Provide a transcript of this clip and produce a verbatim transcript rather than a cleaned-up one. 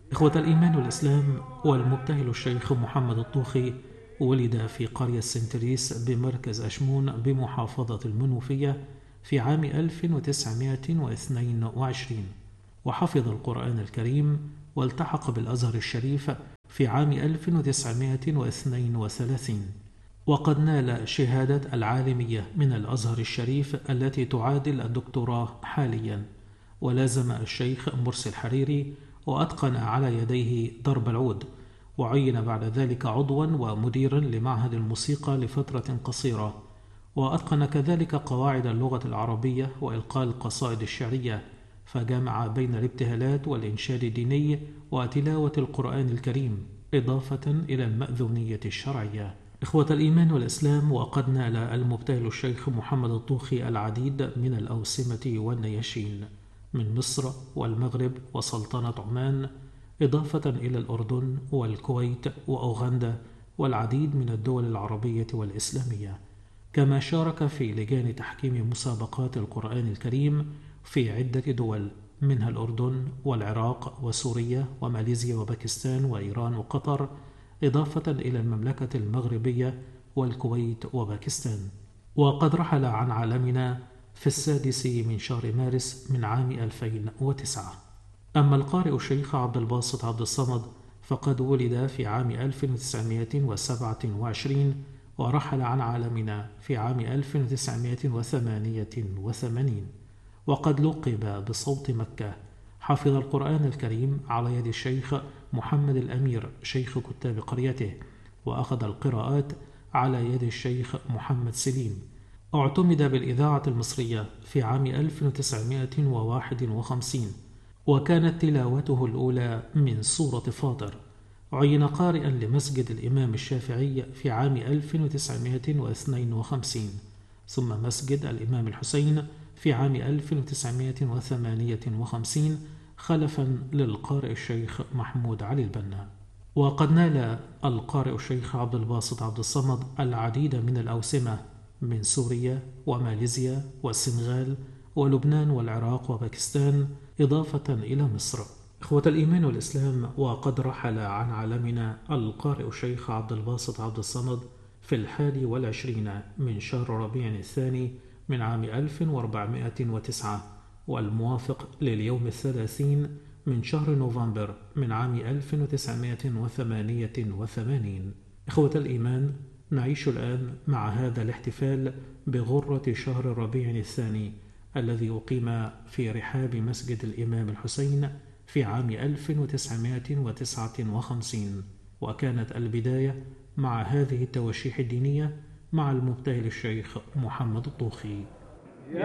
إخوة الإيمان والإسلام، والمبتهل الشيخ محمد الطوخي ولد في قرية سنتريس بمركز أشمون بمحافظة المنوفية في عام ألف وتسعمائة واثنين وعشرين، وحفظ القرآن الكريم والتحق بالأزهر الشريف في عام ألف وتسعمائة واثنين وثلاثين، وقد نال شهادة العالمية من الأزهر الشريف التي تعادل الدكتوراه حاليا. ولازم الشيخ مرسي الحريري وأتقن على يديه ضرب العود، وعين بعد ذلك عضوا ومديرا لمعهد الموسيقى لفترة قصيرة، وأتقن كذلك قواعد اللغة العربية وإلقاء القصائد الشعرية، فجمع بين الابتهالات والإنشاد الديني وتلاوة القرآن الكريم إضافة إلى المأذونية الشرعية. إخوة الإيمان والإسلام، وقد نال المبتهل الشيخ محمد الطوخي العديد من الأوسمة والنياشين من مصر والمغرب وسلطنة عمان، إضافة إلى الأردن والكويت وأوغندا والعديد من الدول العربية والإسلامية، كما شارك في لجان تحكيم مسابقات القرآن الكريم في عدة دول منها الأردن والعراق وسوريا وماليزيا وباكستان وإيران وقطر، إضافة إلى المملكة المغربية والكويت وباكستان. وقد رحل عن عالمنا في السادس من شهر مارس من عام ألفين وتسعة. أما القارئ الشيخ عبد الباسط عبد الصمد فقد ولد في عام ألف وتسعمائة وسبعة وعشرين ورحل عن عالمنا في عام ألف وتسعمائة وثمانية وثمانين، وقد لقب بصوت مكة. حفظ القرآن الكريم على يد الشيخ محمد الأمير شيخ كتاب قريته، وأخذ القراءات على يد الشيخ محمد سليم. اعتمد بالإذاعة المصرية في عام ألف وتسعمائة وواحد وخمسين، وكانت تلاوته الأولى من سورة فاطر. عين قارئا لمسجد الإمام الشافعي في عام ألف وتسعمائة واثنين وخمسين، ثم مسجد الإمام الحسين في عام ألف وتسعمائة وثمانية وخمسين خلفا للقارئ الشيخ محمود علي البنا. وقد نال القارئ الشيخ عبد الباسط عبد الصمد العديد من الأوسمة من سوريا وماليزيا والسنغال ولبنان والعراق وباكستان، إضافة إلى مصر. إخوة الإيمان والإسلام، وقد رحل عن عالمنا القارئ الشيخ عبد الباسط عبد الصمد في الحادي والعشرين من شهر ربيع الثاني من عام ألف وأربعمائة وتسعة، والموافق لليوم الثلاثين من شهر نوفمبر من عام ألف وتسعمائة وثمانية وثمانين. إخوة الإيمان، نعيش الآن مع هذا الاحتفال بغرة شهر ربيع الثاني الذي أقيم في رحاب مسجد الإمام الحسين في عام ألف وتسعمائة وتسعة وخمسين، وكانت البداية مع هذه التواشيح الدينية مع المبتهل الشيخ محمد الطوخي.